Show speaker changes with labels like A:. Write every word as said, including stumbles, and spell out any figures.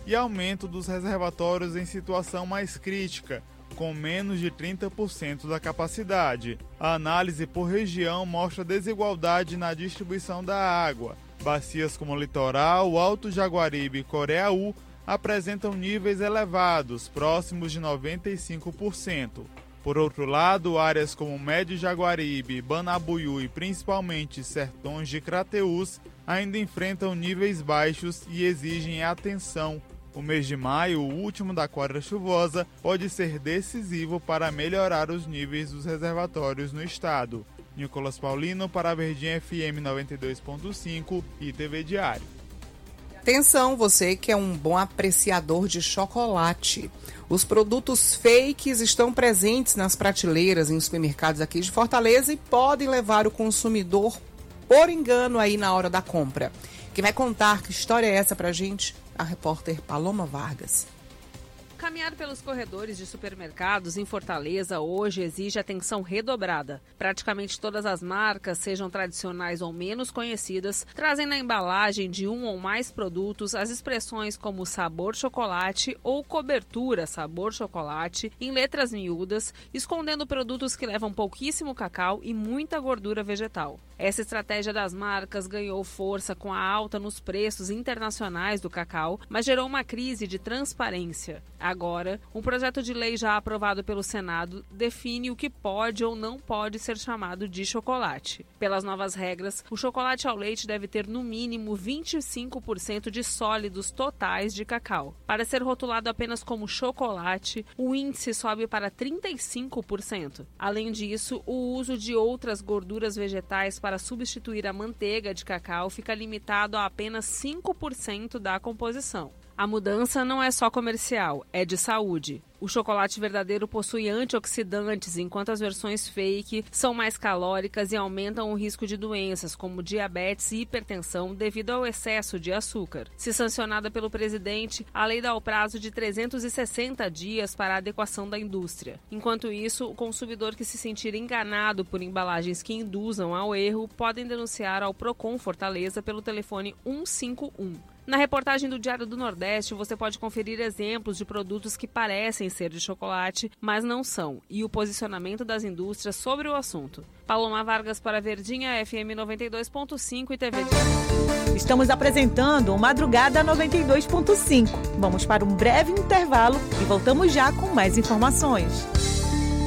A: e aumento dos reservatórios em situação mais crítica, com menos de trinta por cento da capacidade. A análise por região mostra desigualdade na distribuição da água. Bacias como Litoral, Alto Jaguaribe e Coreaú apresentam níveis elevados, próximos de noventa e cinco por cento. Por outro lado, áreas como Médio Jaguaribe, Banabuiú e principalmente Sertões de Crateús ainda enfrentam níveis baixos e exigem atenção. O mês de maio, o último da quadra chuvosa, pode ser decisivo para melhorar os níveis dos reservatórios no estado. Nicolas Paulino para a Verdinha F M noventa e dois ponto cinco e T V Diário.
B: Atenção, você que é um bom apreciador de chocolate. Os produtos fakes estão presentes nas prateleiras em supermercados aqui de Fortaleza e podem levar o consumidor por engano aí na hora da compra. Quem vai contar que história é essa pra gente? A repórter Paloma Vargas.
C: Caminhar pelos corredores de supermercados em Fortaleza hoje exige atenção redobrada. Praticamente todas as marcas, sejam tradicionais ou menos conhecidas, trazem na embalagem de um ou mais produtos as expressões como sabor chocolate ou cobertura sabor chocolate em letras miúdas, escondendo produtos que levam pouquíssimo cacau e muita gordura vegetal. Essa estratégia das marcas ganhou força com a alta nos preços internacionais do cacau, mas gerou uma crise de transparência. Agora, um projeto de lei já aprovado pelo Senado define o que pode ou não pode ser chamado de chocolate. Pelas novas regras, o chocolate ao leite deve ter no mínimo vinte e cinco por cento de sólidos totais de cacau. Para ser rotulado apenas como chocolate, o índice sobe para trinta e cinco por cento. Além disso, o uso de outras gorduras vegetais para substituir a manteiga de cacau fica limitado a apenas cinco por cento da composição. A mudança não é só comercial, é de saúde. O chocolate verdadeiro possui antioxidantes, enquanto as versões fake são mais calóricas e aumentam o risco de doenças como diabetes e hipertensão devido ao excesso de açúcar. Se sancionada pelo presidente, a lei dá o prazo de trezentos e sessenta dias para a adequação da indústria. Enquanto isso, o consumidor que se sentir enganado por embalagens que induzam ao erro podem denunciar ao Procon Fortaleza pelo telefone um cinco um. Na reportagem do Diário do Nordeste, você pode conferir exemplos de produtos que parecem ser de chocolate, mas não são, e o posicionamento das indústrias sobre o assunto. Paloma Vargas para a Verdinha, F M noventa e dois ponto cinco e T V Diário.
D: Estamos apresentando o Madrugada noventa e dois ponto cinco. Vamos para um breve intervalo e voltamos já com mais informações.